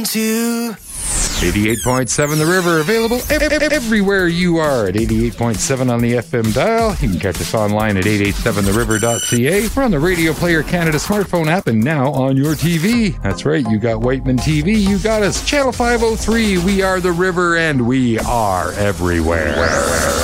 to 88.7 The River, available everywhere you are at 88.7 on the FM dial. You can catch us online at 887theriver.ca. We're on the Radio Player Canada smartphone app and now on your TV. That's right, you got Whiteman TV, you got us. Channel 503, we are The River and we are everywhere.